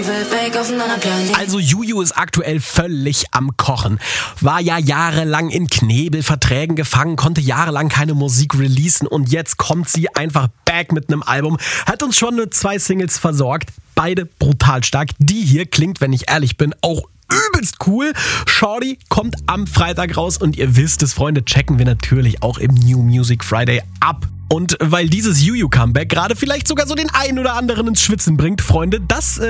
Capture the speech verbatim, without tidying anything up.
Also Juju ist aktuell völlig am Kochen. War ja jahrelang in Knebelverträgen gefangen, konnte jahrelang keine Musik releasen und jetzt kommt sie einfach back mit einem Album. Hat uns schon mit zwei Singles versorgt, beide brutal stark. Die hier klingt, wenn ich ehrlich bin, auch übelst cool. Shorty kommt am Freitag raus und ihr wisst es, Freunde, checken wir natürlich auch im New Music Friday ab. Und weil dieses Juju-Comeback gerade vielleicht sogar so den einen oder anderen ins Schwitzen bringt, Freunde, das äh,